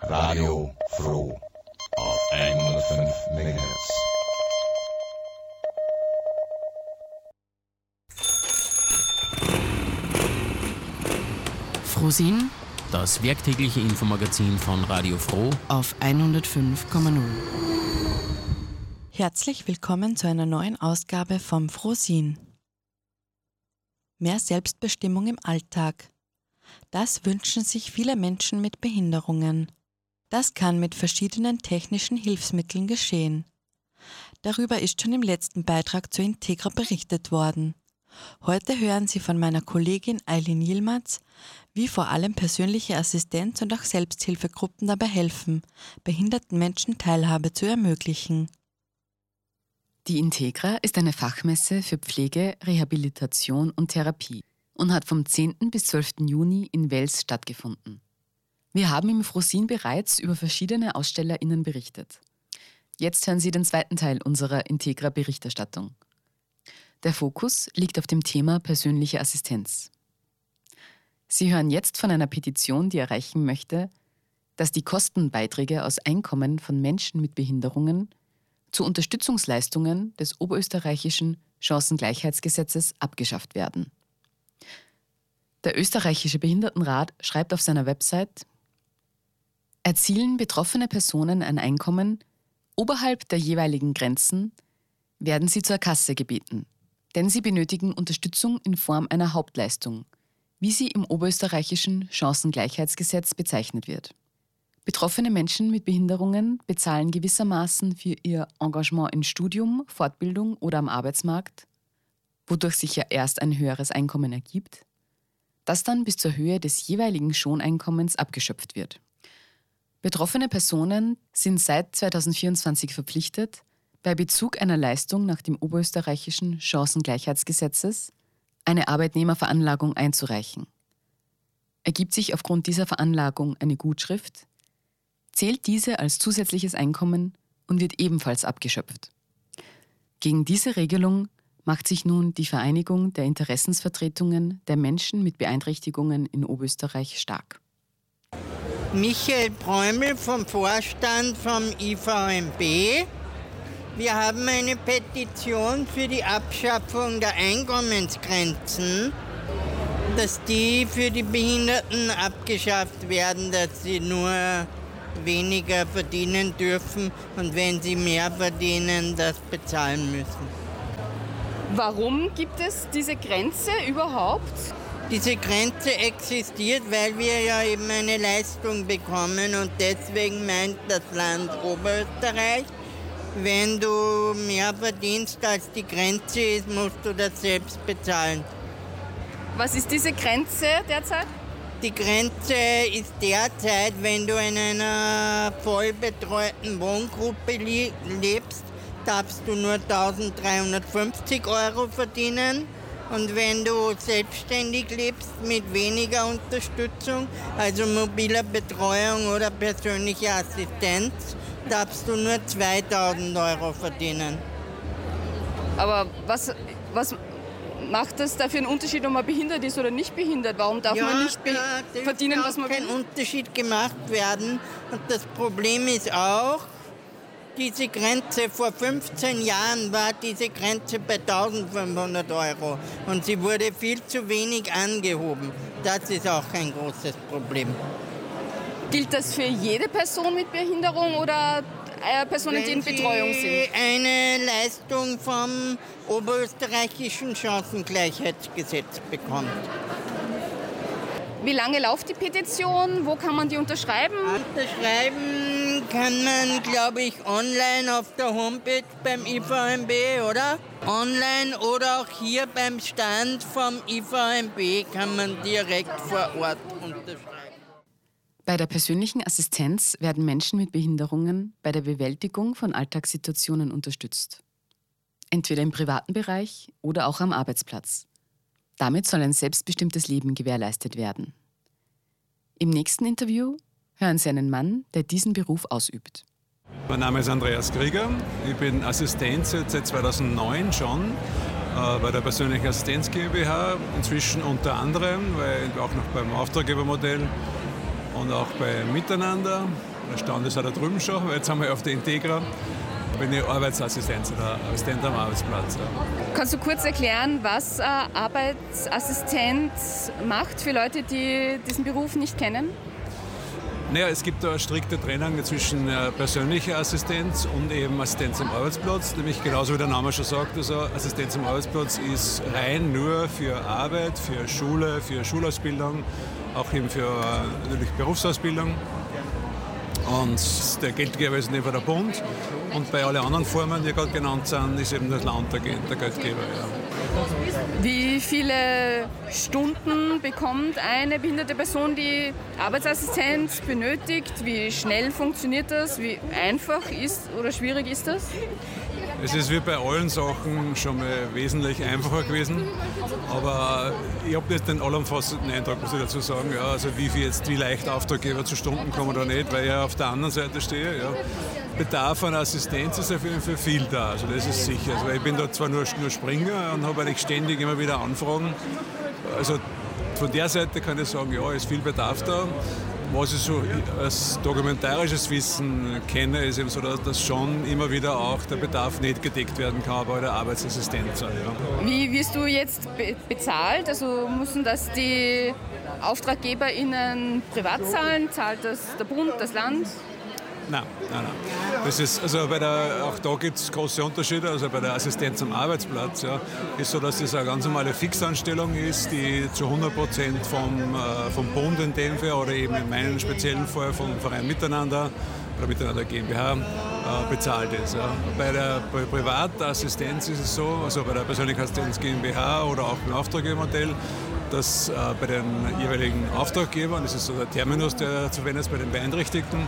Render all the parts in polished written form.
Radio Froh auf 105 MHz. Frohsinn, das werktägliche Infomagazin von Radio Froh auf 105,0. Herzlich willkommen zu einer neuen Ausgabe vom Frohsinn. Mehr Selbstbestimmung im Alltag. Das wünschen sich viele Menschen mit Behinderungen. Das kann mit verschiedenen technischen Hilfsmitteln geschehen. Darüber ist schon im letzten Beitrag zu Integra berichtet worden. Heute hören Sie von meiner Kollegin Eileen Yilmaz, wie vor allem persönliche Assistenz und auch Selbsthilfegruppen dabei helfen, behinderten Menschen Teilhabe zu ermöglichen. Die Integra ist eine Fachmesse für Pflege, Rehabilitation und Therapie und hat vom 10. bis 12. Juni in Wels stattgefunden. Wir haben im Frohsinn bereits über verschiedene AusstellerInnen berichtet. Jetzt hören Sie den zweiten Teil unserer Integra-Berichterstattung. Der Fokus liegt auf dem Thema persönliche Assistenz. Sie hören jetzt von einer Petition, die erreichen möchte, dass die Kostenbeiträge aus Einkommen von Menschen mit Behinderungen zu Unterstützungsleistungen des oberösterreichischen Chancengleichheitsgesetzes abgeschafft werden. Der österreichische Behindertenrat schreibt auf seiner Website: Erzielen betroffene Personen ein Einkommen oberhalb der jeweiligen Grenzen, werden sie zur Kasse gebeten, denn sie benötigen Unterstützung in Form einer Hauptleistung, wie sie im oberösterreichischen Chancengleichheitsgesetz bezeichnet wird. Betroffene Menschen mit Behinderungen bezahlen gewissermaßen für ihr Engagement in Studium, Fortbildung oder am Arbeitsmarkt, wodurch sich ja erst ein höheres Einkommen ergibt, das dann bis zur Höhe des jeweiligen Schoneinkommens abgeschöpft wird. Betroffene Personen sind seit 2024 verpflichtet, bei Bezug einer Leistung nach dem oberösterreichischen Chancengleichheitsgesetzes eine Arbeitnehmerveranlagung einzureichen. Ergibt sich aufgrund dieser Veranlagung eine Gutschrift, zählt diese als zusätzliches Einkommen und wird ebenfalls abgeschöpft. Gegen diese Regelung macht sich nun die Vereinigung der Interessensvertretungen der Menschen mit Beeinträchtigungen in Oberösterreich stark. Michael Bräumel vom Vorstand vom IVMB. Wir haben eine Petition für die Abschaffung der Einkommensgrenzen, dass die für die Behinderten abgeschafft werden, dass sie nur weniger verdienen dürfen und wenn sie mehr verdienen, das bezahlen müssen. Warum gibt es diese Grenze überhaupt? Diese Grenze existiert, weil wir ja eben eine Leistung bekommen und deswegen meint das Land Oberösterreich, wenn du mehr verdienst als die Grenze ist, musst du das selbst bezahlen. Was ist diese Grenze derzeit? Die Grenze ist derzeit, wenn du in einer vollbetreuten Wohngruppe lebst, darfst du nur 1.350 € verdienen. Und wenn du selbstständig lebst mit weniger Unterstützung, also mobiler Betreuung oder persönlicher Assistenz, darfst du nur 2.000 € verdienen. Aber was macht das da für einen Unterschied, ob man behindert ist oder nicht behindert? Warum darf man nicht verdienen, was man will? Da kann kein Unterschied gemacht werden. Und das Problem ist auch, diese Grenze vor 15 Jahren war diese Grenze bei 1.500 € und sie wurde viel zu wenig angehoben. Das ist auch ein großes Problem. Gilt das für jede Person mit Behinderung oder Personen, die in Betreuung sind? Wenn sie eine Leistung vom oberösterreichischen Chancengleichheitsgesetz bekommt. Wie lange läuft die Petition? Wo kann man die unterschreiben? Unterschreiben kann man, glaube ich, online auf der Homepage beim IVMB, oder? Online oder auch hier beim Stand vom IVMB kann man direkt vor Ort unterschreiben. Bei der persönlichen Assistenz werden Menschen mit Behinderungen bei der Bewältigung von Alltagssituationen unterstützt. Entweder im privaten Bereich oder auch am Arbeitsplatz. Damit soll ein selbstbestimmtes Leben gewährleistet werden. Im nächsten Interview hören Sie einen Mann, der diesen Beruf ausübt. Mein Name ist Andreas Krieger. Ich bin Assistent seit 2009 schon bei der persönlichen Assistenz GmbH. Inzwischen unter anderem, weil auch noch beim Auftraggebermodell und auch bei Miteinander. Der Stand ist auch da drüben schon, weil jetzt haben wir auf der Integra, bin ich Arbeitsassistenz oder Assistent am Arbeitsplatz. Ja. Kannst du kurz erklären, was ein Arbeitsassistent macht für Leute, die diesen Beruf nicht kennen? Naja, es gibt da eine strikte Trennung zwischen persönlicher Assistenz und eben Assistenz am Arbeitsplatz. Nämlich genauso wie der Name schon sagt, also Assistenz am Arbeitsplatz ist rein nur für Arbeit, für Schule, für Schulausbildung, auch eben für natürlich Berufsausbildung. Und der Geldgeber ist in dem Fall der Bund. Und bei allen anderen Formen, die gerade genannt sind, ist eben das Land der Geldgeber. Ja. Wie viele Stunden bekommt eine behinderte Person, die Arbeitsassistenz benötigt? Wie schnell funktioniert das? Wie einfach ist oder schwierig ist das? Es ist wie bei allen Sachen schon mal wesentlich einfacher gewesen. Aber ich habe nicht den allumfassenden Eindruck, muss ich dazu sagen, ja, also wie leicht Auftraggeber zu Stunden kommen oder nicht, weil ich ja auf der anderen Seite stehe. Ja. Bedarf an Assistenz ist auf jeden Fall viel da, also das ist sicher. Also ich bin da zwar nur Springer und habe eigentlich ständig immer wieder Anfragen. Also von der Seite kann ich sagen, ja, ist viel Bedarf da. Was ich so als dokumentarisches Wissen kenne, ist eben so, dass schon immer wieder auch der Bedarf nicht gedeckt werden kann bei der Arbeitsassistenz. Ja. Wie wirst du jetzt bezahlt? Also müssen das die AuftraggeberInnen privat zahlen? Zahlt das der Bund, das Land? Nein. Das ist, also auch da gibt es große Unterschiede. Also bei der Assistenz am Arbeitsplatz ist so, dass das eine ganz normale Fixanstellung ist, die zu 100% vom Bund in dem Fall oder eben in meinem speziellen Fall vom Verein Miteinander oder Miteinander GmbH bezahlt ist. Ja. Bei der Privatassistenz ist es so, also bei der persönlichen Assistenz GmbH oder auch beim Auftraggebermodell, dass bei den jeweiligen Auftraggebern, das ist so der Terminus, der zu verwenden ist bei den Beeinträchtigten,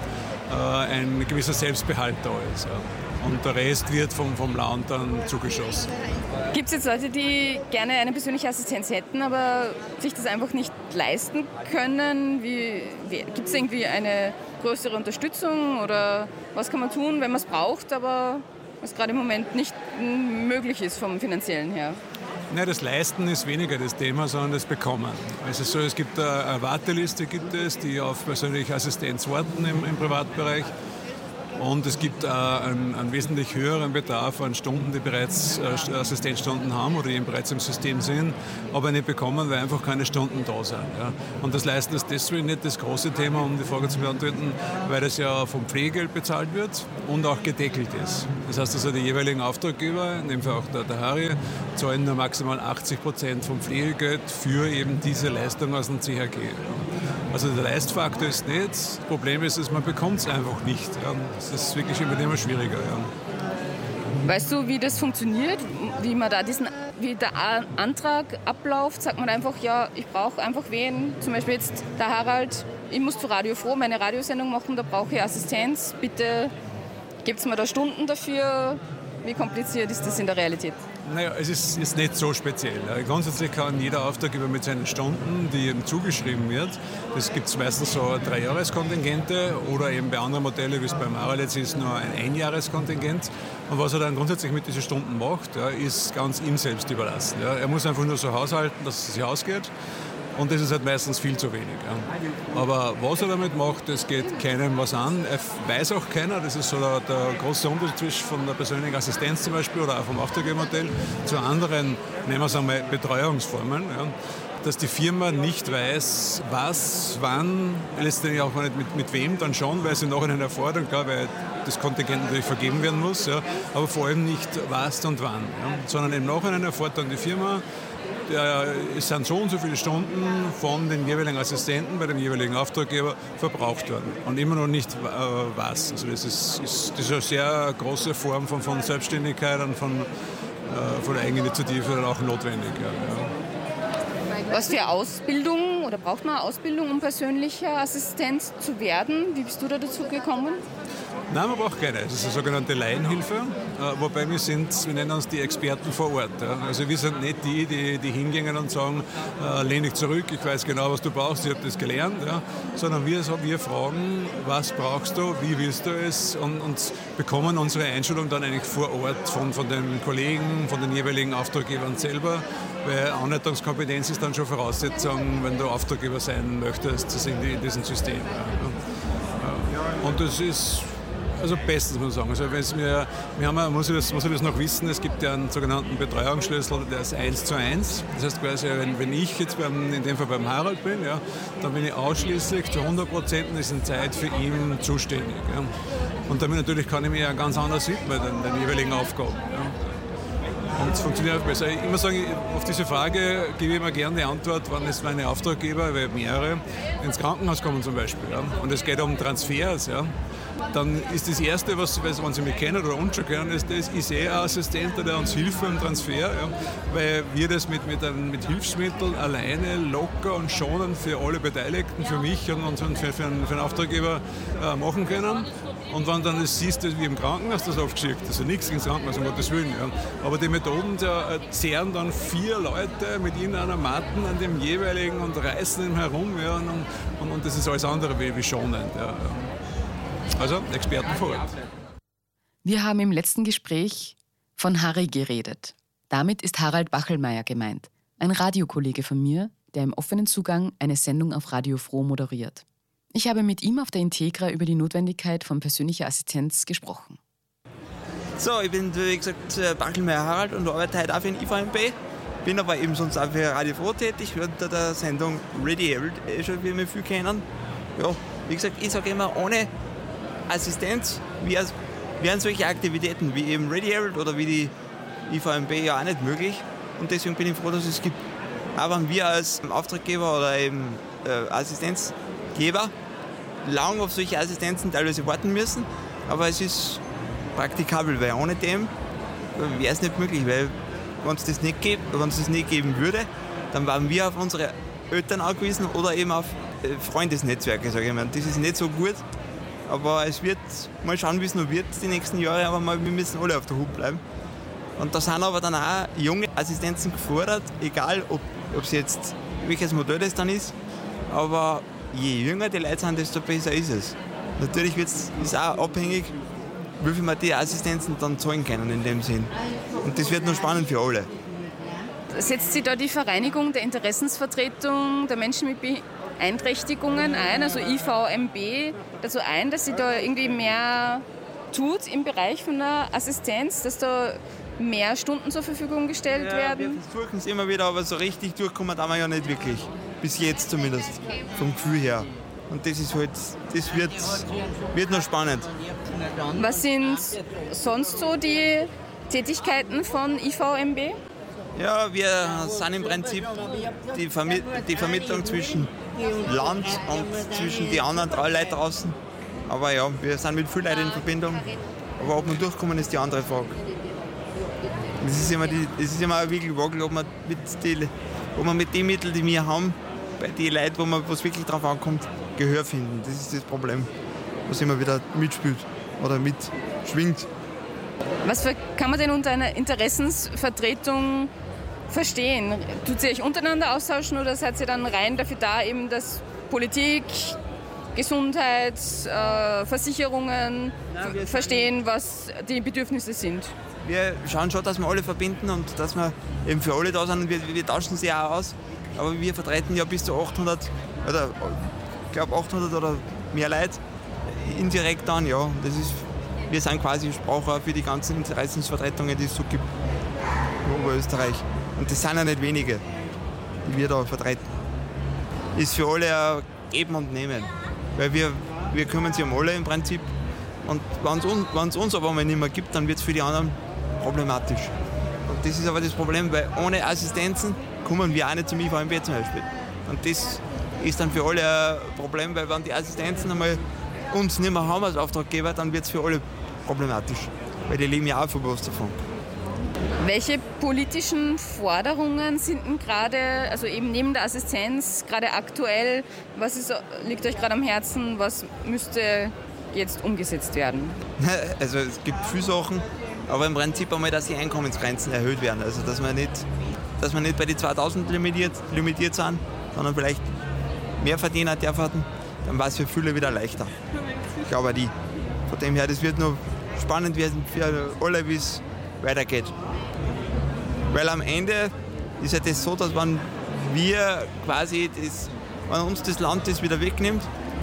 ein gewisser Selbstbehalt da ist. Ja. Und der Rest wird vom Land dann zugeschossen. Gibt es jetzt Leute, die gerne eine persönliche Assistenz hätten, aber sich das einfach nicht leisten können? Gibt es irgendwie eine größere Unterstützung oder was kann man tun, wenn man es braucht, aber was gerade im Moment nicht möglich ist vom Finanziellen her? Nein, das Leisten ist weniger das Thema, sondern das Bekommen. Also so, es gibt eine Warteliste, die auf persönliche Assistenz warten im Privatbereich. Und es gibt einen wesentlich höheren Bedarf an Stunden, die bereits Assistenzstunden haben oder eben bereits im System sind, aber nicht bekommen, weil einfach keine Stunden da sind. Ja. Und das Leisten ist deswegen nicht das große Thema, um die Frage zu beantworten, weil das ja vom Pflegegeld bezahlt wird und auch gedeckelt ist. Das heißt also, die jeweiligen Auftraggeber, in dem Fall auch der Harry, zahlen nur maximal 80% vom Pflegegeld für eben diese Leistung aus dem CHG. Also der Leistfaktor ist nicht, das Problem ist, dass man bekommt es einfach nicht. Ja. Das ist wirklich immer schwieriger. Ja. Weißt du, wie das funktioniert? Wie der Antrag abläuft? Sagt man einfach, ja, ich brauche einfach wen, zum Beispiel jetzt der Harald, ich muss zu Radio Froh meine Radiosendung machen, da brauche ich Assistenz, bitte gebt mir da Stunden dafür. Wie kompliziert ist das in der Realität? Naja, es ist nicht so speziell. Grundsätzlich kann jeder Auftraggeber mit seinen Stunden, die ihm zugeschrieben wird, das gibt es meistens so 3-Jahres-Kontingente oder eben bei anderen Modellen, wie es beim Harald jetzt ist, nur ein Einjahreskontingent. Und was er dann grundsätzlich mit diesen Stunden macht, ist ganz ihm selbst überlassen. Er muss einfach nur so haushalten, dass es sich ausgeht. Und das ist halt meistens viel zu wenig. Ja. Aber was er damit macht, das geht keinem was an. Er weiß auch keiner, das ist so der große Unterschied zwischen von der persönlichen Assistenz zum Beispiel oder auch vom Auftraggebermodell zu anderen, nehmen wir es einmal, Betreuungsformen. Ja. Dass die Firma nicht weiß, was, wann, letztendlich auch nicht mit wem dann schon, weil sie nachher erfordert, klar, weil das Kontingent natürlich vergeben werden muss, ja, aber vor allem nicht was und wann. Ja. Sondern im Nachhinein erfordert dann die Firma, es sind so und so viele Stunden von den jeweiligen Assistenten bei dem jeweiligen Auftraggeber verbraucht worden. Und immer noch nicht was. Also das ist eine sehr große Form von Selbstständigkeit und von der Eigeninitiative dann auch notwendig. Ja. Was für Ausbildung oder braucht man Ausbildung, um persönlicher Assistent zu werden? Wie bist du da dazu gekommen? Nein, man braucht keine. Das ist eine sogenannte Laienhilfe, wobei wir nennen uns die Experten vor Ort. Ja. Also wir sind nicht die hingehen und sagen, lehn dich zurück, ich weiß genau, was du brauchst, ich habe das gelernt, ja. Sondern wir fragen, was brauchst du, wie willst du es und bekommen unsere Einschulung dann eigentlich vor Ort von den Kollegen, von den jeweiligen Auftraggebern selber, weil Anleitungskompetenz ist dann schon Voraussetzung, wenn du Auftraggeber sein möchtest, in diesem System. Ja. Und das ist also bestens, muss man sagen. Also man muss das noch wissen, es gibt ja einen sogenannten Betreuungsschlüssel, der ist 1:1. Das heißt quasi, wenn ich jetzt in dem Fall beim Harald bin, ja, dann bin ich ausschließlich zu 100% in dieser Zeit für ihn zuständig. Ja. Und damit natürlich kann ich mich ja ganz anders widmen, den jeweiligen Aufgaben. Ja. Und es funktioniert auch besser. Ich muss sagen, auf diese Frage gebe ich immer gerne die Antwort, wann ist meine Auftraggeber, weil mehrere ins Krankenhaus kommen zum Beispiel. Ja. Und es geht um Transfers. Ja. Dann ist das Erste, wenn Sie mich kennen oder uns schon kennen, ist das, ich sehe einen Assistenten, der uns hilft beim Transfer, ja, weil wir das mit Hilfsmitteln alleine locker und schonend für alle Beteiligten, für mich und für einen Auftraggeber machen können. Und wenn dann das siehst, wie im Krankenhaus das aufgeschickt, also nichts ins Krankenhaus, um Gottes Willen. Ja. Aber die Methoden, da zehren dann 4 Leute mit ihnen einer Matten an dem jeweiligen und reißen ihn herum. Ja, und das ist alles andere wie schonend. Ja. Also Experten vor Ort. Wir haben im letzten Gespräch von Harry geredet. Damit ist Harald Bachelmeier gemeint, ein Radiokollege von mir, der im offenen Zugang eine Sendung auf Radio Froh moderiert. Ich habe mit ihm auf der Integra über die Notwendigkeit von persönlicher Assistenz gesprochen. So, ich bin, wie gesagt, Bachelmeier Harald und arbeite heute auch für den IVMB. Bin aber eben sonst auch für Radio Froh tätig, unter der Sendung Radiable, schon wie wir viel kennen. Ja, wie gesagt, ich sage immer, ohne Assistenz wären solche Aktivitäten wie eben Radiable oder wie die IVMB ja auch nicht möglich. Und deswegen bin ich froh, dass es gibt. Aber wenn wir als Auftraggeber oder eben Assistenzgeber lang auf solche Assistenzen teilweise warten müssen, aber es ist praktikabel, weil ohne dem wäre es nicht möglich, weil wenn es das nicht geben würde, dann waren wir auf unsere Eltern angewiesen oder eben auf Freundesnetzwerke, sage ich mal. Das ist nicht so gut, aber es wird, mal schauen, wie es noch wird die nächsten Jahre, aber wir müssen alle auf der Hut bleiben. Und da sind aber dann auch junge Assistenzen gefordert, egal ob es jetzt, welches Modell das dann ist, aber je jünger die Leute sind, desto besser ist es. Natürlich ist auch abhängig, wie viel man die Assistenzen dann zahlen können in dem Sinn. Und das wird noch spannend für alle. Setzt sich da die Vereinigung der Interessensvertretung der Menschen mit Beeinträchtigungen ein, also IVMB, dazu ein, dass sie da irgendwie mehr tut im Bereich von der Assistenz, dass da mehr Stunden zur Verfügung gestellt werden? Wir versuchen es immer wieder, aber so richtig durchkommen da wir ja nicht wirklich. Bis jetzt zumindest, vom Gefühl her. Und das ist halt, das wird noch spannend. Was sind sonst so die Tätigkeiten von IVMB? Ja, wir sind im Prinzip die Vermittlung zwischen Land und zwischen die anderen 3 Leuten draußen. Aber ja, wir sind mit vielen Leuten in Verbindung. Aber ob wir durchkommen, ist die andere Frage. Es ist immer ein Wickelwackel, ob man mit den Mitteln, die wir haben, bei den Leuten, wo es wirklich drauf ankommt, Gehör finden. Das ist das Problem, was immer wieder mitspielt oder mitschwingt. Was kann man denn unter einer Interessensvertretung verstehen? Tut ihr euch untereinander austauschen oder seid ihr dann rein dafür da, eben dass Politik, Gesundheit, Versicherungen verstehen, was die Bedürfnisse sind? Wir schauen schon, dass wir alle verbinden und dass wir eben für alle da sind. Wir tauschen sie auch aus. Aber wir vertreten ja bis zu 800 oder ich glaube 800 oder mehr Leute indirekt dann, ja. Wir sind quasi Sprache für die ganzen Interessensvertretungen, die es so gibt in Oberösterreich. Und das sind ja nicht wenige, die wir da vertreten. Ist für alle ein Geben und Nehmen. Weil wir kümmern sich um alle im Prinzip. Und wenn es uns aber mal nicht mehr gibt, dann wird es für die anderen problematisch. Und das ist aber das Problem, weil ohne Assistenzen kommen wir auch nicht zum IVMB zum Beispiel. Und das ist dann für alle ein Problem, weil wenn die Assistenzen einmal uns nicht mehr haben als Auftraggeber, dann wird es für alle problematisch. Weil die leben ja auch von was davon. Welche politischen Forderungen sind denn gerade, also eben neben der Assistenz, gerade aktuell, liegt euch gerade am Herzen, was müsste jetzt umgesetzt werden? Also es gibt viele Sachen, aber im Prinzip einmal, dass die Einkommensgrenzen erhöht werden. Also dass wir nicht bei den 2000 limitiert sind, sondern vielleicht mehr Verdiener dürfen, dann war es für viele wieder leichter. Ich glaube die. Von dem her, das wird noch spannend werden für alle, wie es weitergeht. Weil am Ende ist ja das so, dass wenn wir quasi wenn uns das Land das wieder wegnimmt,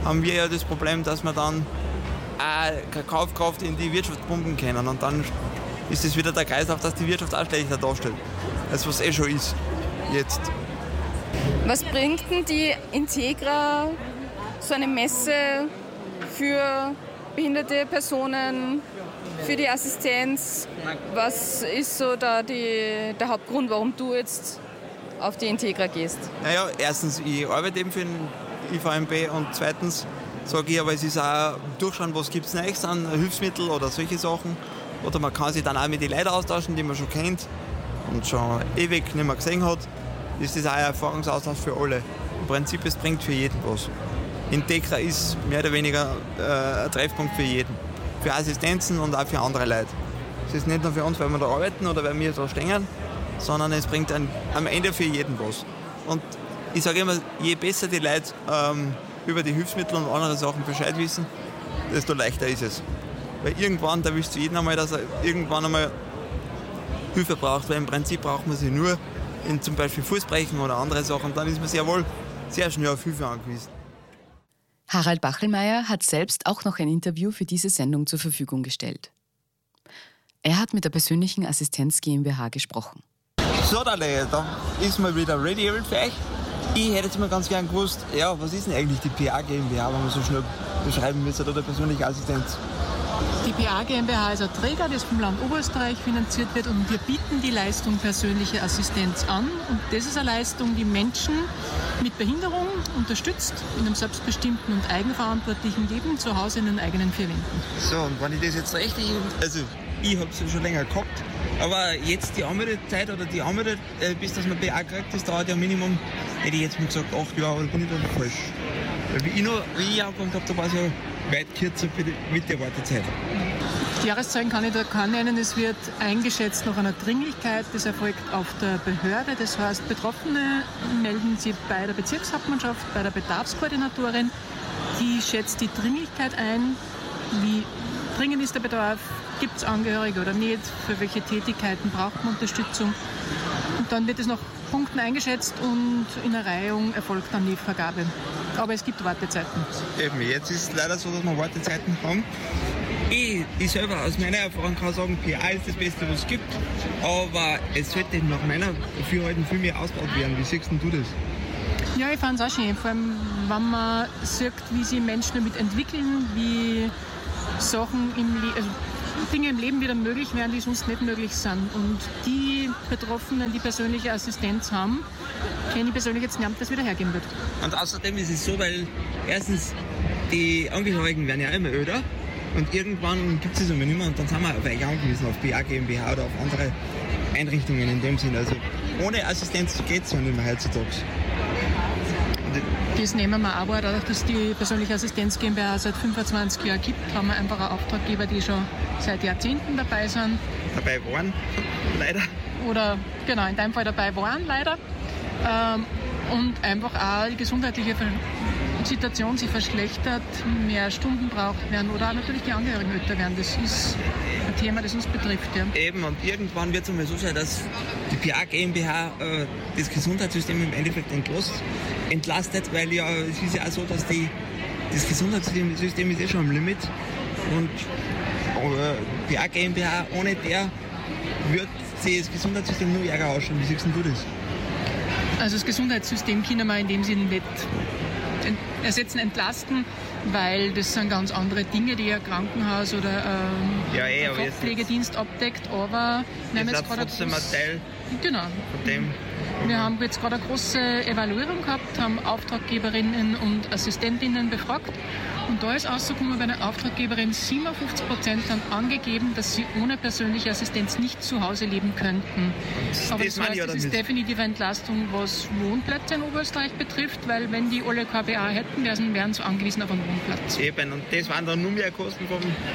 haben wir ja das Problem, dass wir dann auch keine Kaufkraft in die Wirtschaft pumpen können. Und dann ist es wieder der Kreislauf, dass die Wirtschaft auch schlechter darstellt, als was schon ist jetzt. Was bringt denn die Integra, so eine Messe für behinderte Personen, für die Assistenz? Was ist so da der Hauptgrund, warum du jetzt auf die Integra gehst? Naja, erstens, ich arbeite eben für den IVMB und zweitens sage ich, aber es ist auch durchschauen, was gibt es Neues an Hilfsmittel oder solche Sachen. Oder man kann sich dann auch mit den Leuten austauschen, die man schon kennt und schon ewig nicht mehr gesehen hat. Ist das auch ein Erfahrungsaustausch für alle. Im Prinzip, es bringt für jeden was. Integra ist mehr oder weniger ein Treffpunkt für jeden. Für Assistenzen und auch für andere Leute. Es ist nicht nur für uns, weil wir da arbeiten oder weil wir da stehen, sondern es bringt am Ende für jeden was. Und ich sage immer, je besser die Leute über die Hilfsmittel und andere Sachen Bescheid wissen, desto leichter ist es. Weil irgendwann, da willst du jeden einmal, dass er irgendwann einmal Hilfe braucht, weil im Prinzip braucht man sie nur in zum Beispiel Fußbrechen oder andere Sachen, dann ist man sehr wohl sehr schnell auf Hilfe angewiesen. Harald Bachelmeier hat selbst auch noch ein Interview für diese Sendung zur Verfügung gestellt. Er hat mit der persönlichen Assistenz GmbH gesprochen. So, da ist mal wieder ready für euch. Ich hätte jetzt mal ganz gern gewusst, ja, was ist denn eigentlich die PA GmbH, wenn man so schnell beschreiben müsste, oder persönliche Assistenz? Die PA GmbH ist ein Träger, das vom Land Oberösterreich finanziert wird, und wir bieten die Leistung persönliche Assistenz an. Und das ist eine Leistung, die Menschen mit Behinderung unterstützt, in einem selbstbestimmten und eigenverantwortlichen Leben zu Hause in den eigenen vier Wänden. So, und wenn ich das jetzt richtig, also ich habe es schon länger gehabt, aber jetzt die Anmeldezeit oder die Anmeldung, bis dass man PA kriegt, das dauert ja Minimum, hätte ich jetzt mal gesagt, 8 Jahre, oder bin ich da falsch? Weil wie ich angefangen habe, da war es ja weit kürzer mit der Wartezeit. Die Jahreszahlen kann ich da keinen nennen. Es wird eingeschätzt nach einer Dringlichkeit. Das erfolgt auf der Behörde. Das heißt, Betroffene melden sich bei der Bezirkshauptmannschaft, bei der Bedarfskoordinatorin. Die schätzt die Dringlichkeit ein. Wie dringend ist der Bedarf? Gibt es Angehörige oder nicht? Für welche Tätigkeiten braucht man Unterstützung? Und dann wird es nach Punkten eingeschätzt und in der Reihung erfolgt dann die Vergabe. Aber es gibt Wartezeiten. Eben, jetzt ist es leider so, dass wir Wartezeiten haben. Ich selber aus meiner Erfahrung kann sagen, PA ist das Beste, was es gibt. Aber es sollte nach meiner Dafürhalten viel mehr ausgebaut werden. Wie siehst du das? Ja, ich fand es auch schön. Vor allem, wenn man sieht, wie sich Menschen damit entwickeln, wie Sachen Dinge im Leben wieder möglich werden, die sonst nicht möglich sind. Und die Betroffenen, die persönliche Assistenz haben, kenne ich persönlich jetzt nicht, das wieder hergeben wird. Und außerdem ist es so, weil erstens die Angehörigen werden ja immer öder und irgendwann gibt es einmal nicht mehr und dann sind wir auf euch angewiesen, auf PA GmbH oder auf andere Einrichtungen in dem Sinne. Also ohne Assistenz geht es ja nicht mehr heutzutage. Das nehmen wir auch wahr. Dadurch, dass die persönliche Assistenz GmbH seit 25 Jahren gibt, haben wir einfach einen Auftraggeber, die schon seit Jahrzehnten dabei sind. Dabei waren, leider. Oder genau, in deinem Fall dabei waren, leider. Und einfach auch die gesundheitliche Situation sich verschlechtert, mehr Stunden braucht werden oder auch natürlich die Angehörigen älter werden. Das ist ein Thema, das uns betrifft. Ja. Eben, und irgendwann wird es einmal so sein, dass die PA GmbH das Gesundheitssystem im Endeffekt entlastet, weil ja, es ist ja auch so, dass das Gesundheitssystem ist eh schon am Limit und PA GmbH, ohne der wird sich das Gesundheitssystem nur ärger ausschauen. Wie siehst du das? Also das Gesundheitssystem können wir in dem Sinne nicht ersetzen, entlasten, weil das sind ganz andere Dinge, die ein Krankenhaus oder ein Pflegedienst abdeckt, aber nehmen jetzt gerade trotzdem ein Teil genau. von dem. Wir haben jetzt gerade eine große Evaluierung gehabt, haben Auftraggeberinnen und Assistentinnen befragt und da ist rausgekommen, bei der Auftraggeberin 57% haben angegeben, dass sie ohne persönliche Assistenz nicht zu Hause leben könnten. Aber das heißt, das ist definitiv eine Entlastung, was Wohnplätze in Oberösterreich betrifft, weil wenn die alle KBA hätten, wären sie angewiesen auf einen Wohnplatz. Eben, und das waren dann nur mehr Kosten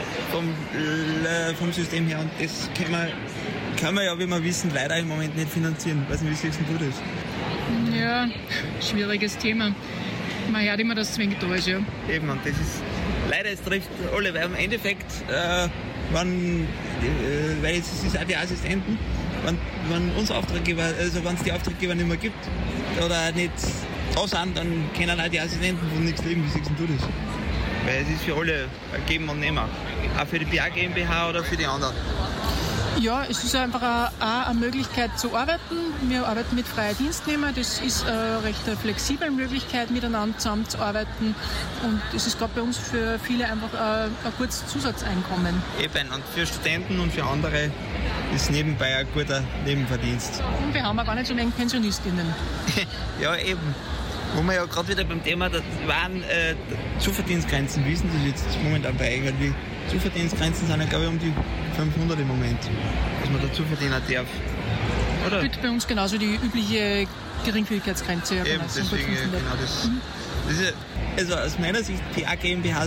vom System her und das kann man ja, wie wir wissen, leider im Moment nicht finanzieren. Ich weiß nicht, wie siehst du das? Ja, schwieriges Thema. Man hört immer, dass es wenig da ist, ja. Eben, und das ist leider, es trifft alle, weil im Endeffekt, weil es ist auch die Assistenten, wenn uns Auftraggeber, also wenn es die Auftraggeber nicht mehr gibt oder nicht da sind, dann können auch die Assistenten von nichts leben. Wie siehst du das? Weil es ist für alle ein Geben und Nehmen. Auch für die PA GmbH oder für die anderen. Ja, es ist einfach auch eine Möglichkeit zu arbeiten. Wir arbeiten mit freier Dienstnehmer. Das ist eine recht flexible Möglichkeit, miteinander zusammenzuarbeiten. Und es ist gerade bei uns für viele einfach ein gutes Zusatzeinkommen. Eben, und für Studenten und für andere ist nebenbei ein guter Nebenverdienst. Und wir haben auch gar nicht so wenig Pensionistinnen. Ja, eben. Wo wir ja gerade wieder beim Thema der waren Zuverdienstgrenzen wissen, das ist jetzt momentan bei euch. Die Zuverdienstgrenzen sind ja, glaube ich, um die 500 im Moment, dass man dazu verdienen darf. Oder? Wird bei uns genauso die übliche Geringfügigkeitsgrenze. Ja, eben, deswegen, genau das. Das ist, also aus meiner Sicht, PA GmbH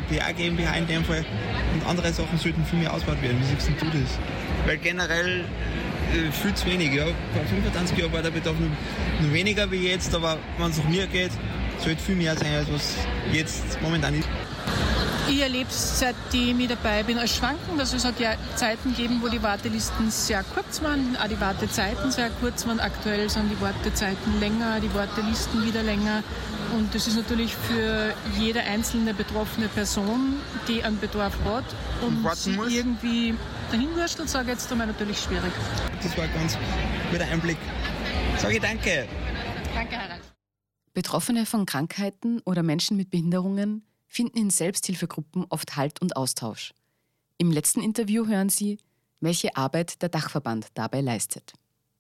in dem Fall und andere Sachen sollten viel mehr ausgebaut werden. Wie siehst du das? Weil generell viel zu wenig. Ja. Vor 25 Jahren war der Bedarf noch weniger wie jetzt, aber wenn es nach mir geht, sollte viel mehr sein, als was jetzt momentan ist. Ich erlebe es, seitdem ich dabei bin, als schwankend. Also es hat ja Zeiten gegeben, wo die Wartelisten sehr kurz waren, auch die Wartezeiten sehr kurz waren. Aktuell sind die Wartezeiten länger, die Wartelisten wieder länger. Und das ist natürlich für jede einzelne betroffene Person, die einen Bedarf hat und sie irgendwie dahin wurstelt, sage ich jetzt einmal, natürlich schwierig. Das war ein ganz guter Einblick. Sage ich danke. Danke, Harald. Betroffene von Krankheiten oder Menschen mit Behinderungen finden in Selbsthilfegruppen oft Halt und Austausch. Im letzten Interview hören Sie, welche Arbeit der Dachverband dabei leistet.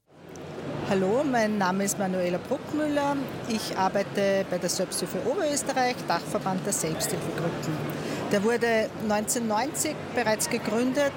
Hallo, mein Name ist Manuela Bruckmüller. Ich arbeite bei der Selbsthilfe Oberösterreich, Dachverband der Selbsthilfegruppen. Der wurde 1990 bereits gegründet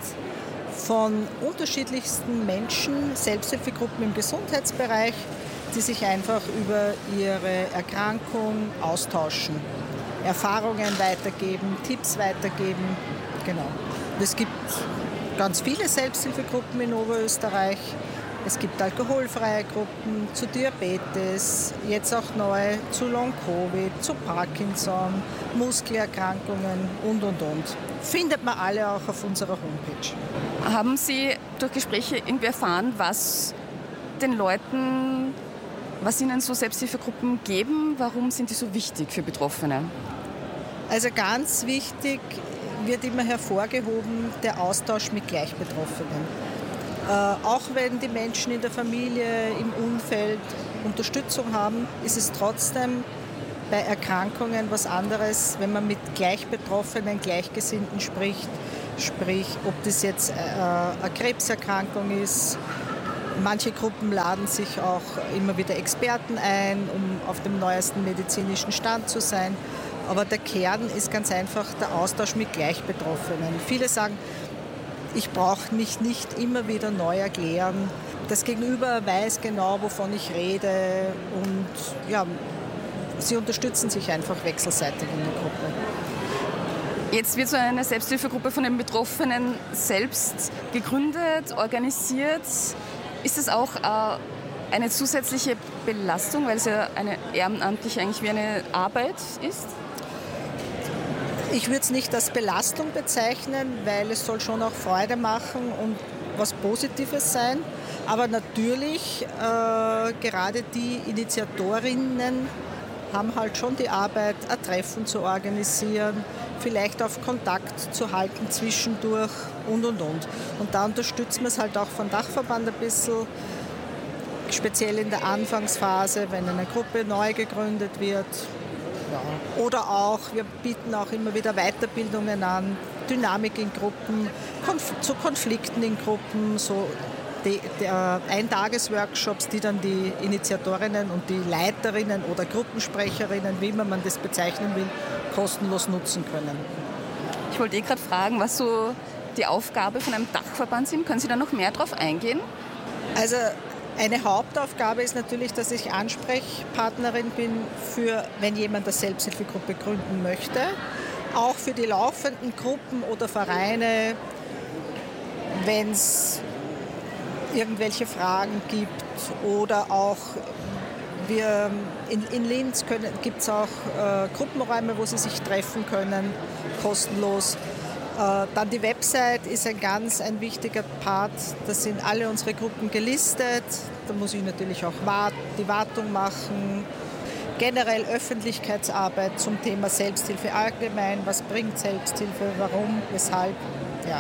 von unterschiedlichsten Menschen, Selbsthilfegruppen im Gesundheitsbereich, die sich einfach über ihre Erkrankung austauschen, Erfahrungen weitergeben, Tipps weitergeben. Genau. Es gibt ganz viele Selbsthilfegruppen in Oberösterreich. Es gibt alkoholfreie Gruppen zu Diabetes, jetzt auch neu zu Long-Covid, zu Parkinson, Muskelerkrankungen und. Findet man alle auch auf unserer Homepage. Haben Sie durch Gespräche irgendwie erfahren, was den Leuten, was ihnen so Selbsthilfegruppen geben? Warum sind die so wichtig für Betroffene? Also ganz wichtig wird immer hervorgehoben der Austausch mit Gleichbetroffenen. Auch wenn die Menschen in der Familie, im Umfeld Unterstützung haben, ist es trotzdem bei Erkrankungen was anderes, wenn man mit Gleichbetroffenen, Gleichgesinnten spricht. Sprich, ob das jetzt eine Krebserkrankung ist. Manche Gruppen laden sich auch immer wieder Experten ein, um auf dem neuesten medizinischen Stand zu sein. Aber der Kern ist ganz einfach der Austausch mit Gleichbetroffenen. Viele sagen, ich brauche mich nicht immer wieder neu erklären. Das Gegenüber weiß genau, wovon ich rede und ja, sie unterstützen sich einfach wechselseitig in der Gruppe. Jetzt wird so eine Selbsthilfegruppe von den Betroffenen selbst gegründet, organisiert. Ist das auch eine zusätzliche Belastung, weil es ja eine ehrenamtliche eigentlich wie eine Arbeit ist? Ich würde es nicht als Belastung bezeichnen, weil es soll schon auch Freude machen und was Positives sein. Aber natürlich, gerade die Initiatorinnen haben halt schon die Arbeit, ein Treffen zu organisieren, vielleicht auf Kontakt zu halten zwischendurch und. Und da unterstützen wir es halt auch vom Dachverband ein bisschen, speziell in der Anfangsphase, wenn eine Gruppe neu gegründet wird. Ja. Oder auch, wir bieten auch immer wieder Weiterbildungen an, Dynamik in Gruppen, zu Konflikten in Gruppen, so Eintagesworkshops, die dann die Initiatorinnen und die Leiterinnen oder Gruppensprecherinnen, wie immer man das bezeichnen will, kostenlos nutzen können. Ich wollte gerade fragen, was so die Aufgabe von einem Dachverband sind. Können Sie da noch mehr drauf eingehen? Also eine Hauptaufgabe ist natürlich, dass ich Ansprechpartnerin bin, für, wenn jemand eine Selbsthilfegruppe gründen möchte. Auch für die laufenden Gruppen oder Vereine, wenn es irgendwelche Fragen gibt. Oder auch in Linz gibt es auch Gruppenräume, wo sie sich treffen können, kostenlos. Dann die Website ist ein wichtiger Part. Da sind alle unsere Gruppen gelistet. Da muss ich natürlich auch die Wartung machen. generell Öffentlichkeitsarbeit zum Thema Selbsthilfe allgemein. Was bringt Selbsthilfe, warum, weshalb? Ja.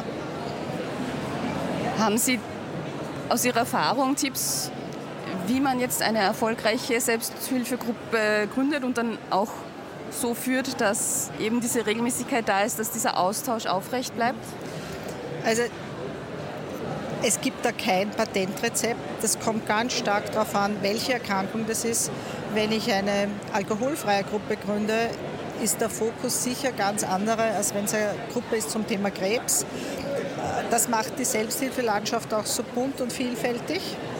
Haben Sie aus Ihrer Erfahrung Tipps, wie man jetzt eine erfolgreiche Selbsthilfegruppe gründet und dann auch so führt, dass eben diese Regelmäßigkeit da ist, dass dieser Austausch aufrecht bleibt? Also es gibt da kein Patentrezept. Das kommt ganz stark darauf an, welche Erkrankung das ist. Wenn ich eine alkoholfreie Gruppe gründe, ist der Fokus sicher ganz anderer, als wenn es eine Gruppe ist zum Thema Krebs. Das macht die Selbsthilfelandschaft auch so bunt und vielfältig,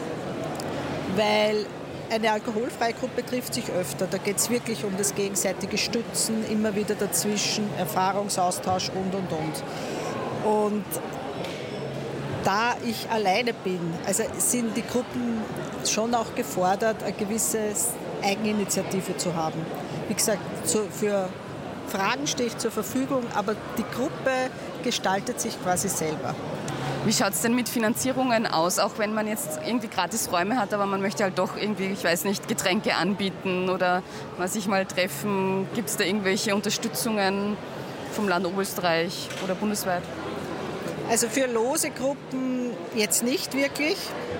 weil eine alkoholfreie Gruppe trifft sich öfter. Da geht es wirklich um das gegenseitige Stützen, immer wieder dazwischen, Erfahrungsaustausch und. Und da ich alleine bin, also sind die Gruppen schon auch gefordert, eine gewisse Eigeninitiative zu haben. Wie gesagt, für Fragen stehe ich zur Verfügung, aber die Gruppe gestaltet sich quasi selber. Wie schaut es denn mit Finanzierungen aus, auch wenn man jetzt irgendwie gratis Räume hat, aber man möchte halt doch irgendwie, ich weiß nicht, Getränke anbieten oder mal sich mal treffen? Gibt es da irgendwelche Unterstützungen vom Land Oberösterreich oder bundesweit? Also für lose Gruppen jetzt nicht wirklich.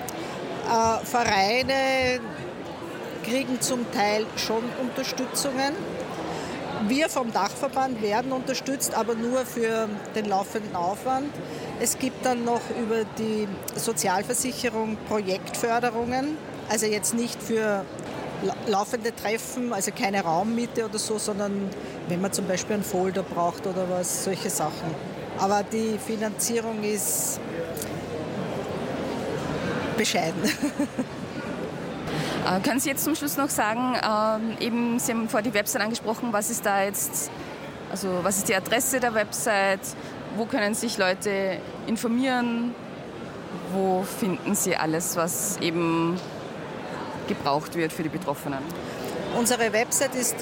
Vereine kriegen zum Teil schon Unterstützungen. Wir vom Dachverband werden unterstützt, aber nur für den laufenden Aufwand. Es gibt dann noch über die Sozialversicherung Projektförderungen, also jetzt nicht für laufende Treffen, also keine Raummiete oder so, sondern wenn man zum Beispiel einen Folder braucht oder was, solche Sachen. Aber die Finanzierung ist bescheiden. Können Sie jetzt zum Schluss noch sagen, eben Sie haben vorher die Website angesprochen, was ist da jetzt, also was ist die Adresse der Website, wo können sich Leute informieren, wo finden sie alles, was eben gebraucht wird für die Betroffenen? Unsere Website ist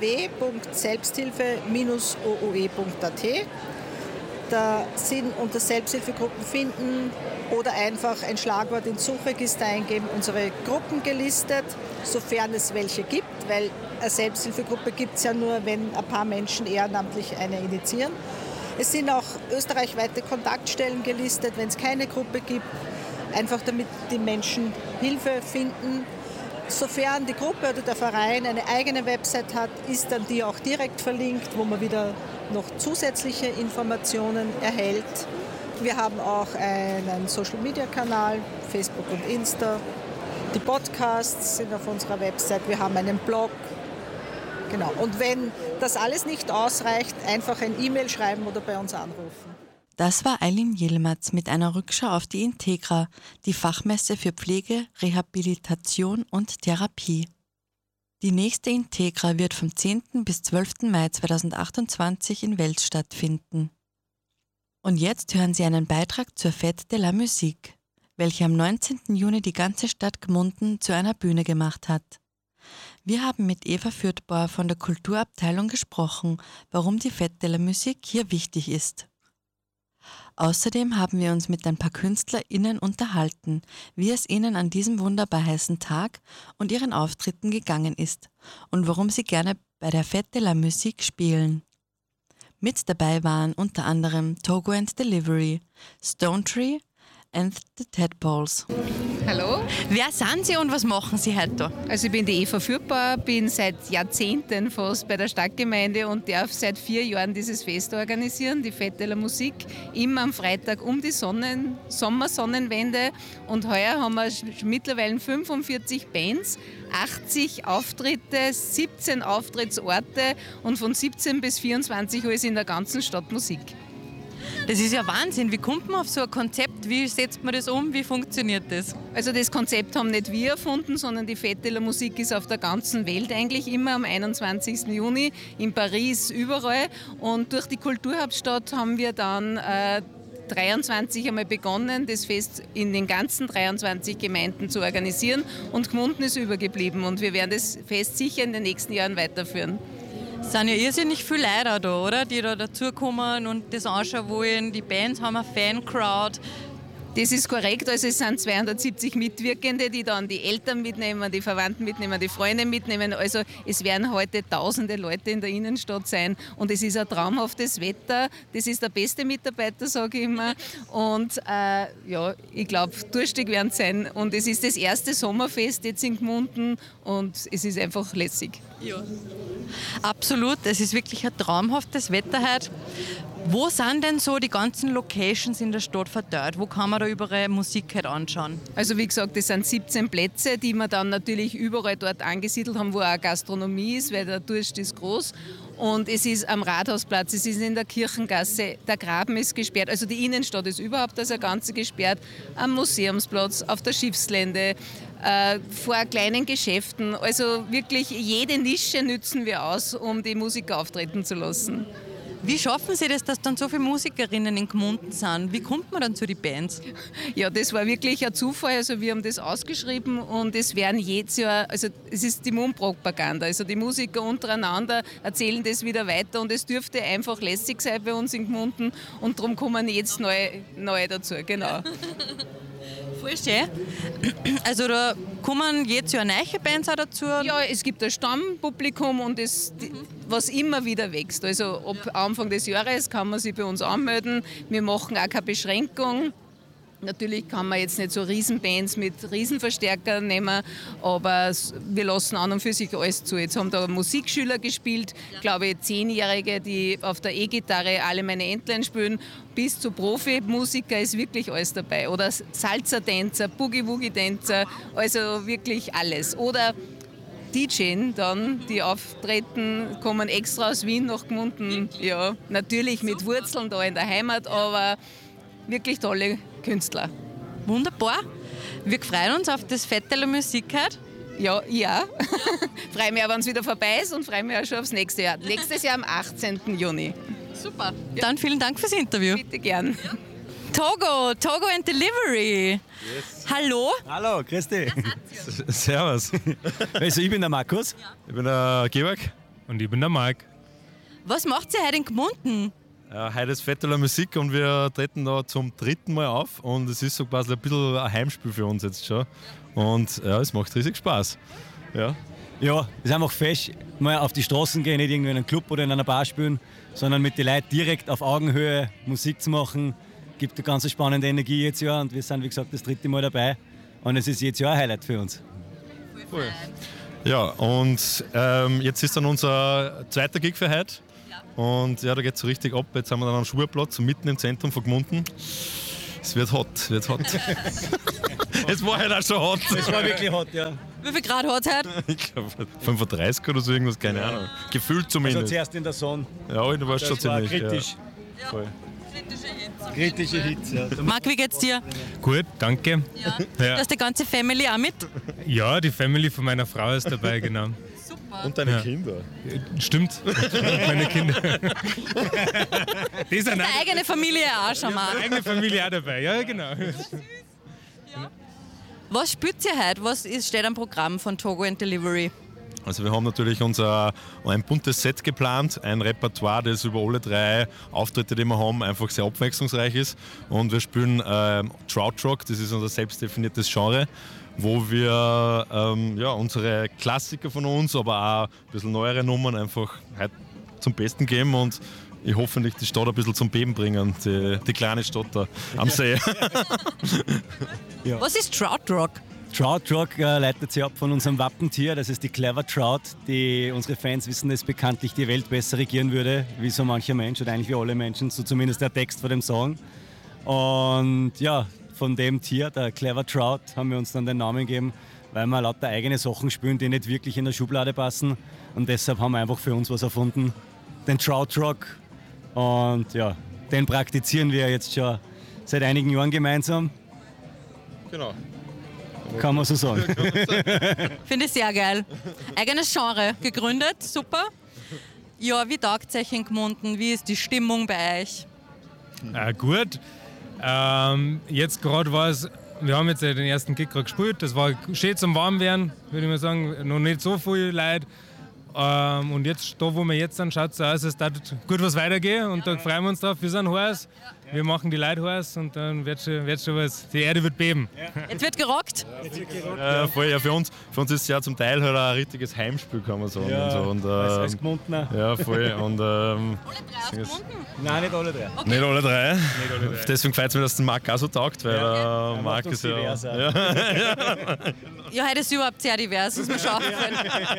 www.selbsthilfe-ooe.at. Da sind unter Selbsthilfegruppen finden oder einfach ein Schlagwort ins Suchregister eingeben, unsere Gruppen gelistet, sofern es welche gibt, weil eine Selbsthilfegruppe gibt es ja nur, wenn ein paar Menschen ehrenamtlich eine initiieren. Es sind auch österreichweite Kontaktstellen gelistet, wenn es keine Gruppe gibt, einfach damit die Menschen Hilfe finden. Sofern die Gruppe oder der Verein eine eigene Website hat, ist dann die auch direkt verlinkt, wo man wieder noch zusätzliche Informationen erhält. Wir haben auch einen Social-Media-Kanal, Facebook und Insta. Die Podcasts sind auf unserer Website. Wir haben einen Blog. Genau. Und wenn das alles nicht ausreicht, einfach ein E-Mail schreiben oder bei uns anrufen. Das war Eileen Yilmaz mit einer Rückschau auf die Integra, die Fachmesse für Pflege, Rehabilitation und Therapie. Die nächste Integra wird vom 10. bis 12. Mai 2028 in Wels stattfinden. Und jetzt hören Sie einen Beitrag zur Fête de la Musique, welche am 19. Juni die ganze Stadt Gmunden zu einer Bühne gemacht hat. Wir haben mit Eva Fürthbauer von der Kulturabteilung gesprochen, warum die Fête de la Musique hier wichtig ist. Außerdem haben wir uns mit ein paar KünstlerInnen unterhalten, wie es ihnen an diesem wunderbar heißen Tag und ihren Auftritten gegangen ist und warum sie gerne bei der Fête de la Musique spielen. Mit dabei waren unter anderem Togo and Delivery, Stone Tree and the Tadpoles. Hallo. Wer sind Sie und was machen Sie heute da? Also ich bin die Eva Fürthbauer, bin seit Jahrzehnten fast bei der Stadtgemeinde und darf seit 4 Jahren dieses Fest organisieren, die Fête de la Musique, immer am Freitag um die Sommersonnenwende. Und heuer haben wir mittlerweile 45 Bands, 80 Auftritte, 17 Auftrittsorte und von 17 bis 24 Uhr ist in der ganzen Stadt Musik. Das ist ja Wahnsinn. Wie kommt man auf so ein Konzept? Wie setzt man das um? Wie funktioniert das? Also das Konzept haben nicht wir erfunden, sondern die Fête de la Musique ist auf der ganzen Welt eigentlich immer am 21. Juni, in Paris, überall. Und durch die Kulturhauptstadt haben wir dann 23 einmal begonnen, das Fest in den ganzen 23 Gemeinden zu organisieren. Und Gmunden ist übergeblieben und wir werden das Fest sicher in den nächsten Jahren weiterführen. Es sind ja irrsinnig viele Leute da, oder? Die da dazukommen und das anschauen wollen. Die Bands haben eine Fancrowd. Das ist korrekt, also es sind 270 Mitwirkende, die dann die Eltern mitnehmen, die Verwandten mitnehmen, die Freunde mitnehmen. Also es werden heute tausende Leute in der Innenstadt sein und es ist ein traumhaftes Wetter. Das ist der beste Mitarbeiter, sage ich immer. Und ja, ich glaube, durstig werden es sein. Und es ist das erste Sommerfest jetzt in Gmunden und es ist einfach lässig. Ja. Absolut, es ist wirklich ein traumhaftes Wetter heute. Wo sind denn so die ganzen Locations in der Stadt verteilt? Wo kann man da überall Musik halt anschauen? Also wie gesagt, das sind 17 Plätze, die wir dann natürlich überall dort angesiedelt haben, wo auch Gastronomie ist, weil der Durst ist groß. Und es ist am Rathausplatz, es ist in der Kirchengasse, der Graben ist gesperrt, also die Innenstadt ist überhaupt das Ganze gesperrt, am Museumsplatz, auf der Schiffslände, vor kleinen Geschäften. Also wirklich jede Nische nützen wir aus, um die Musiker auftreten zu lassen. Wie schaffen Sie das, dass dann so viele Musikerinnen in Gmunden sind? Wie kommt man dann zu den Bands? Ja, das war wirklich ein Zufall. Also wir haben das ausgeschrieben und es werden jedes Jahr, also es ist die Mundpropaganda. Also die Musiker untereinander erzählen das wieder weiter und es dürfte einfach lässig sein bei uns in Gmunden und darum kommen jetzt neue dazu, genau. Voll schön. Also da kommen jetzt ja neue Bands auch dazu? Ja, es gibt ein Stammpublikum und was immer wieder wächst. Also ab Anfang des Jahres kann man sich bei uns anmelden. Wir machen auch keine Beschränkung. Natürlich kann man jetzt nicht so Riesenbands mit Riesenverstärkern nehmen, aber wir lassen an und für sich alles zu. Jetzt haben da Musikschüler gespielt, glaube ich 10-Jährige, die auf der E-Gitarre alle meine Entlein spielen, bis zu Profimusiker ist wirklich alles dabei. Oder Salsa-Tänzer, Boogie-Woogie-Tänzer, also wirklich alles. Oder DJs dann, die auftreten, kommen extra aus Wien nach Gmunden. Ja, natürlich mit Wurzeln da in der Heimat, aber wirklich tolle Künstler. Wunderbar. Wir freuen uns auf das Vetteler Musik heute. Ja. Freue mich auch, wenn es wieder vorbei ist und freue mich auch schon aufs nächste Jahr. Nächstes Jahr am 18. Juni. Super. Ja. Dann vielen Dank fürs Interview. Bitte gern. Togo and Delivery. Yes. Hallo. Hallo, grüß dich. Servus. Also ich bin der Markus. Ja. Ich bin der Georg. Und ich bin der Marc. Was macht ihr heute in Gmunden? Heute ist Vetteler Musik und wir treten da zum 3. Mal auf und es ist so quasi ein bisschen ein Heimspiel für uns jetzt schon. Und ja, es macht riesig Spaß. Ja, es ist einfach fest, mal auf die Straßen gehen, nicht irgendwie in einem Club oder in einer Bar spielen, sondern mit den Leuten direkt auf Augenhöhe Musik zu machen. Gibt eine ganz spannende Energie jetzt Jahr und wir sind, wie gesagt, das 3. Mal dabei. Und es ist jetzt Jahr ein Highlight für uns. Cool. Ja, und jetzt ist dann unser zweiter Gig für heute. Und ja, da geht es so richtig ab. Jetzt haben wir dann einen Schulplatz, so mitten im Zentrum von Gmunden. Es wird hot. Es war halt auch schon hot. Es war wirklich hot, ja. Wie viel Grad hat es heute? Ich glaube 35 oder so irgendwas, keine Ahnung. Gefühlt zumindest. Also zuerst in der Sonne. Ja, du warst schon ziemlich kritisch. Ja. Voll. Kritische Hitze. Ja. Marc, wie geht's dir? Gut, danke. Ja. Ja. Du hast die ganze Family auch mit? Ja, die Family von meiner Frau ist dabei, genau. Und deine Kinder. Stimmt, meine Kinder. Die sind deine eigene Familie auch schon mal. Meine eigene Familie auch dabei, ja genau. Ja. Was spielt ihr heute? Was steht am Programm von Togo and Delivery? Also wir haben natürlich ein buntes Set geplant, ein Repertoire, das über alle 3 Auftritte, die wir haben, einfach sehr abwechslungsreich ist. Und wir spielen Krautrock, das ist unser selbstdefiniertes Genre, wo wir unsere Klassiker von uns, aber auch ein bisschen neuere Nummern einfach heute zum Besten geben und ich hoffentlich die Stadt ein bisschen zum Beben bringen, die kleine Stadt da am See. Ja. Was ist Krautrock? Krautrock leitet sich ab von unserem Wappentier, das ist die Clever Trout, die unsere Fans wissen, dass bekanntlich die Welt besser regieren würde, wie so mancher Mensch oder eigentlich wie alle Menschen, so zumindest der Text von dem Song. Und ja, von dem Tier, der Clever Trout, haben wir uns dann den Namen gegeben, weil wir lauter eigene Sachen spielen, die nicht wirklich in der Schublade passen. Und deshalb haben wir einfach für uns was erfunden, den Krautrock. Und ja, den praktizieren wir jetzt schon seit einigen Jahren gemeinsam. Genau. Kann man so sagen. Finde ich sehr geil. Eigenes Genre gegründet, super. Ja, wie taugt es euch in Gmunden? Wie ist die Stimmung bei euch? Gut. Jetzt gerade war es, wir haben jetzt den ersten Gig gerade gespielt, das war schön zum Warmwerden, würde ich mal sagen, noch nicht so viel Leute. Und jetzt, da wo wir jetzt sind, schaut es so aus, es darf gut was weitergehen und da freuen wir uns drauf, wir sind heiß. wir machen die Leute heiß und dann wird schon was. Die Erde wird beben. Jetzt wird gerockt. Voll, ja, für uns ist es ja zum Teil halt ein richtiges Heimspiel, kann man sagen. Ja, und so. als Gmundner. Ja, voll. Und, Nein, nicht alle drei. Okay. Nicht alle drei. Deswegen freut es mich, dass der Marc auch so taugt, weil der Marc ist ja. Ja, heute ist überhaupt sehr divers, ist mir schon aufgefallen.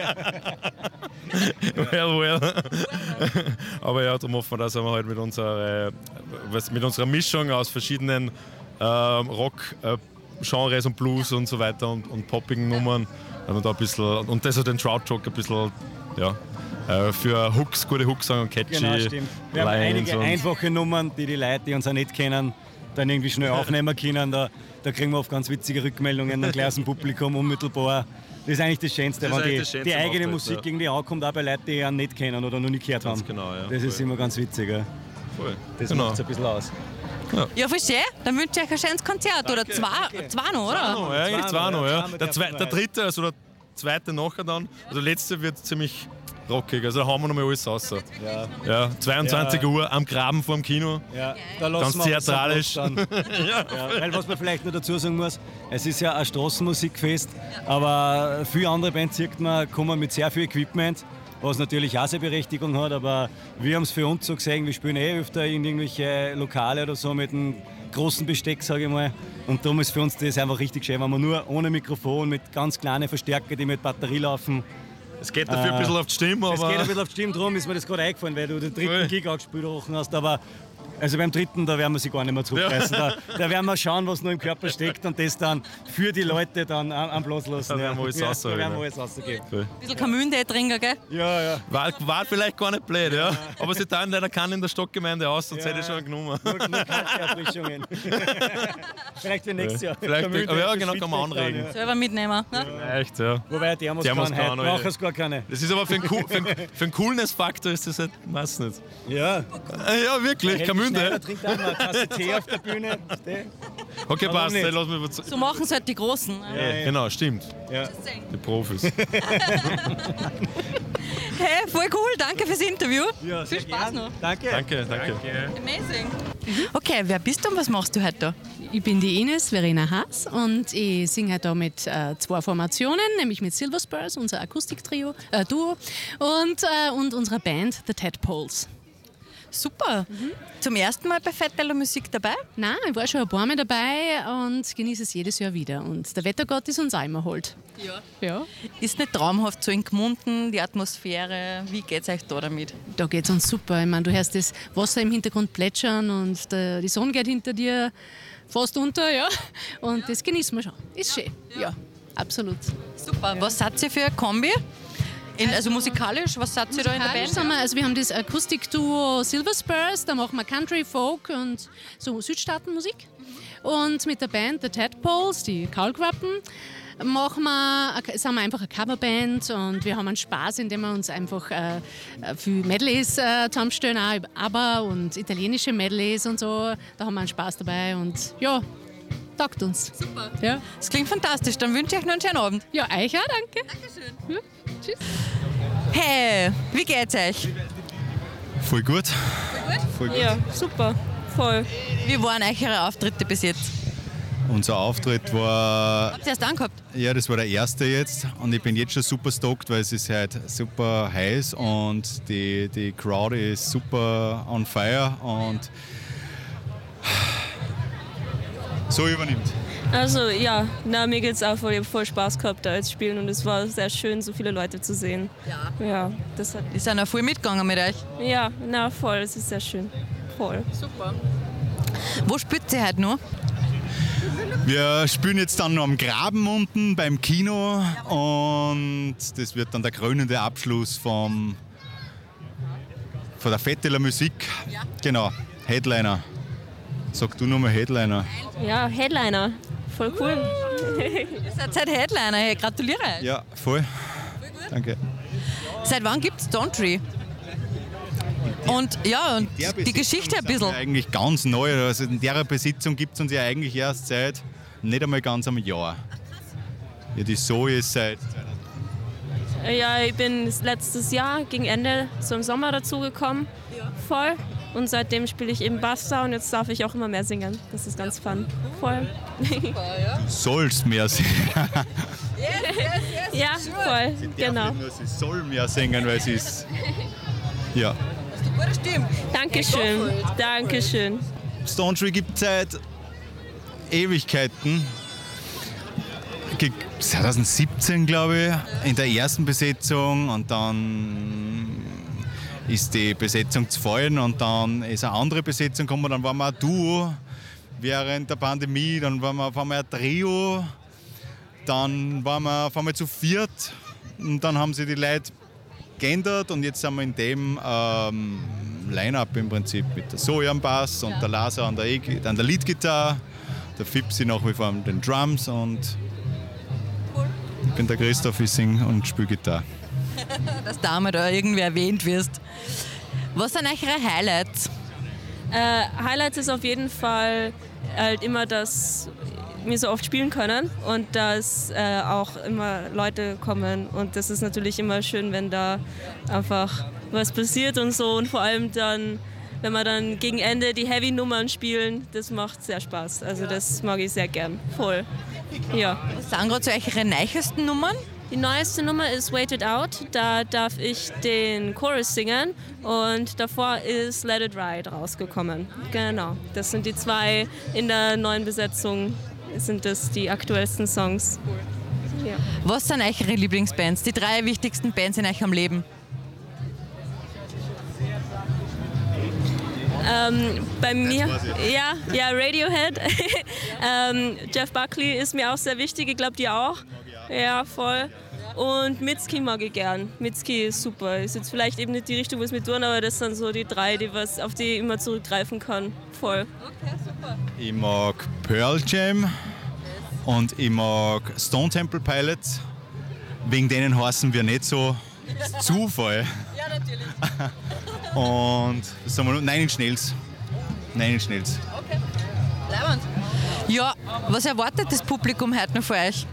Well. Aber ja, darum hoffen wir, dass wir halt mit unserer Mischung aus verschiedenen Rock-Genres und Blues und so weiter und poppigen Nummern und da ein bisschen, und deshalb den Trout-Talk ein bisschen, ja, für Hooks, gute Hooks sagen und catchy. Genau, stimmt. Wir haben einige einfache Nummern, die Leute, die uns auch nicht kennen, dann irgendwie schnell aufnehmen können. Da kriegen wir oft ganz witzige Rückmeldungen, dann gleich aus dem Publikum unmittelbar. Das ist eigentlich das Schönste, wenn die eigene Musik irgendwie ankommt, auch bei Leuten, die einen nicht kennen oder noch nie gehört haben. Genau, ja. Das ist immer ganz witzig. Ja. Voll. Das macht es ein bisschen aus. Ja, verstehe. Dann wünsche ich euch ein schönes Konzert. Oder zwei noch, oder? Eigentlich zwei noch, ja. Der dritte, also der zweite nachher dann. Also der letzte wird ziemlich rockig, also da hauen wir noch mal alles raus. Ja, 22 Uhr am Graben vor dem Kino. Ja, da ganz theatralisch. Weil was man vielleicht noch dazu sagen muss, es ist ja ein Straßenmusikfest, aber viele andere Bands sieht man, kommen mit sehr viel Equipment, was natürlich auch seine Berechtigung hat, aber wir haben es für uns so gesehen, wir spielen öfter in irgendwelche Lokale oder so mit einem großen Besteck, sage ich mal. Und darum ist für uns das einfach richtig schön, wenn wir nur ohne Mikrofon, mit ganz kleinen Verstärker, die mit Batterie laufen. Es geht dafür ein bisschen auf die Stimme, aber... Es geht ein bisschen auf die Stimme, darum ist mir das gerade eingefallen, weil du den dritten Gig angespielt hast, aber also beim dritten, da werden wir sich gar nicht mehr zurückreißen. Da werden wir schauen, was noch im Körper steckt und das dann für die Leute dann am Platz lassen. Da werden wir alles rausgeben. Ein bisschen Kamüntee trinken, gell? Ja. War vielleicht gar nicht blöd, ja. Aber sie teilen leider keinen in der Stockgemeinde aus, sonst hätte ich schon genommen. Nur kalte Erfrischungen. Vielleicht für nächstes Jahr. Aber ja, genau, kann man anregen. Ja. Selber mitnehmen. Ne? Echt, ja. Wobei Thermoskanne braucht es gar keine. Das ist aber für einen Coolness-Faktor ist das halt meistens nicht. Ja. Ja, wirklich, Kamüntee. Der trinkt auch mal eine Tasse Tee auf der Bühne. Okay, passt, dann lassen wir überzeugen. So machen es halt die Großen. Ja. Genau, stimmt. Ja. Die Profis. Hey, voll cool, danke fürs Interview. Ja, viel Spaß noch. Danke. Amazing. Okay, wer bist du und was machst du heute da? Ich bin die Ines Verena Haas und ich singe heute da mit zwei Formationen, nämlich mit Silver Spurs, unser Akustik-Duo, und unserer Band The Tadpoles. Super. Zum ersten Mal bei Fetteler Musik dabei? Nein, ich war schon ein paar Mal dabei und genieße es jedes Jahr wieder. Und der Wettergott ist uns auch immer hold. Ja. Ist nicht traumhaft so in Gmunden, die Atmosphäre? Wie geht es euch da damit? Da geht es uns super. Ich meine, du hörst das Wasser im Hintergrund plätschern und die Sonne geht hinter dir fast unter. Ja. Und das genießen wir schon. Ist schön. Ja, absolut. Super. Ja. Was seid ihr für eine Kombi? Also musikalisch, was seid ihr da in der Band? Wir haben das Akustik-Duo Silver Spurs, da machen wir Country, Folk und so Südstaatenmusik. Und mit der Band The Tadpoles, die Kaulquappen, sind wir einfach eine Coverband und wir haben einen Spaß, indem wir uns einfach viel Medleys zusammenstellen, auch über ABBA und italienische Medleys und so. Da haben wir einen Spaß dabei und ja, taugt uns. Super. Ja. Das klingt fantastisch. Dann wünsche ich euch noch einen schönen Abend. Ja, euch auch, danke. Dankeschön. Ja. Tschüss. Hey, wie geht's euch? Voll gut. Voll gut? Ja, super. Voll. Wie waren eure Auftritte bis jetzt? Unser Auftritt war... Habt ihr erst angehabt? Ja, das war der erste jetzt und ich bin jetzt schon super stoked, weil es ist halt super heiß und die Crowd ist super on fire und so übernimmt. Also ja, mir geht's auch voll. Ich habe voll Spaß gehabt da als Spielen und es war sehr schön, so viele Leute zu sehen. Ja, das hat... Die sind auch voll mitgegangen mit euch? Ja, voll. Es ist sehr schön. Voll. Super. Wo spielt ihr heute noch? Wir spielen jetzt dann noch am Graben unten beim Kino und das wird dann der krönende Abschluss von der Fetteler Musik. Ja. Genau, Headliner. Sag du nochmal Headliner. Ja, Headliner. Voll cool. Ihr seid Headliner, ich gratuliere euch. Ja, voll. Danke. Seit wann gibt es Dawntree? Und ja, und die Geschichte ein bisschen. Eigentlich ganz neu. Also in der Besitzung gibt es uns ja eigentlich erst seit nicht einmal ganz einem Jahr. Ja, die Zoe ist seit... Ja, ich bin letztes Jahr gegen Ende so im Sommer dazugekommen. Ja. Voll. und seitdem spiele ich eben Bass da und jetzt darf ich auch immer mehr singen. Das ist ganz fun. Voll. Du sollst mehr singen. Ja, voll. Genau. Sie soll mehr singen, weil sie ist... Ja. Gute Stimme. Dankeschön. Dankeschön. Stonetree gibt es seit Ewigkeiten. 2017, glaube ich, in der ersten Besetzung und dann ist die Besetzung gefallen und dann ist eine andere Besetzung gekommen, dann waren wir ein Duo während der Pandemie, dann waren wir auf einmal ein Trio, dann waren wir auf einmal zu viert und dann haben sich die Leute geändert und jetzt sind wir in dem Line-Up im Prinzip mit der Zoe am Bass und der Lasa an der Leadgitarre, der Fipsi nach wie vor an den Drums und ich bin der Christoph, ich singe und spiele Gitarre. Dass du einmal da irgendwie erwähnt wirst. Was sind eure Highlights? Highlights ist auf jeden Fall halt immer, dass wir so oft spielen können und dass auch immer Leute kommen und das ist natürlich immer schön, wenn da einfach was passiert und so und vor allem dann, wenn wir dann gegen Ende die Heavy-Nummern spielen, das macht sehr Spaß. Also das mag ich sehr gern. Voll. Ja. Was sind gerade so eure neuesten Nummern? Die neueste Nummer ist Wait It Out. Da darf ich den Chorus singen und davor ist Let It Ride rausgekommen. Genau. Das sind die zwei in der neuen Besetzung, sind das die aktuellsten Songs. Ja. Was sind eure Lieblingsbands? Die 3 wichtigsten Bands in eurem Leben? Bei mir, ja, Radiohead. Jeff Buckley ist mir auch sehr wichtig, ich glaube, die auch. Ja, voll. Und Mitski mag ich gern. Mitski ist super. Ist jetzt vielleicht eben nicht die Richtung, was wir tun, aber das sind so die 3, auf die ich immer zurückgreifen kann. Voll. Okay, super. Ich mag Pearl Jam und ich mag Stone Temple Pilots. Wegen denen heißen wir nicht so. Das ist Zufall. Ja, natürlich. Und was sagen wir noch? Nine Inch Nails. Okay. Leibend. Ja, was erwartet das Publikum heute noch von euch?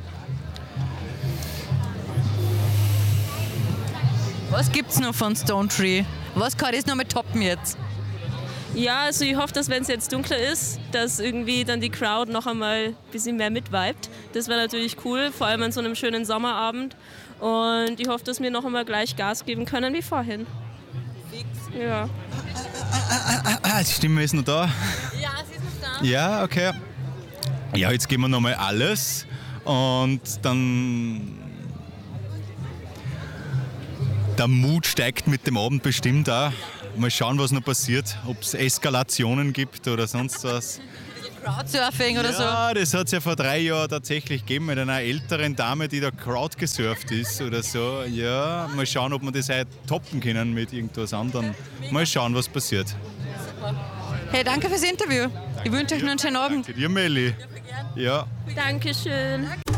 Was gibt's noch von Stonetree? Was kann das noch mal toppen jetzt? Ja, also ich hoffe, dass wenn es jetzt dunkler ist, dass irgendwie dann die Crowd noch einmal ein bisschen mehr mitvibet. Das wäre natürlich cool, vor allem an so einem schönen Sommerabend. Und ich hoffe, dass wir noch einmal gleich Gas geben können wie vorhin. Fix. Ja. Die Stimme ist noch da. Ja, sie ist noch da. Ja, okay. Ja, jetzt geben wir nochmal alles und dann... Der Mut steigt mit dem Abend bestimmt auch. Mal schauen, was noch passiert, ob es Eskalationen gibt oder sonst was. Crowdsurfing oder so? Ja, das hat es ja vor 3 Jahren tatsächlich gegeben mit einer älteren Dame, die da Crowd gesurft ist oder so. Ja, mal schauen, ob wir das heute toppen können mit irgendwas anderem. Mal schauen, was passiert. Hey, danke fürs Interview. Ich wünsche euch noch einen schönen Abend. Danke dir, Melli. Ja. Dankeschön.